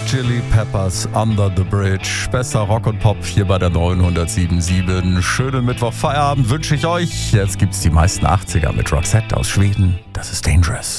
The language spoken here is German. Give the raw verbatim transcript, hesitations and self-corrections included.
Chili Peppers, Under the Bridge. Besser Rock und Pop hier bei der neunhundertsieben Komma sieben. Schönen Mittwoch Feierabend wünsche ich euch. Jetzt gibt's die meisten achtziger mit Roxette aus Schweden. Das ist Dangerous.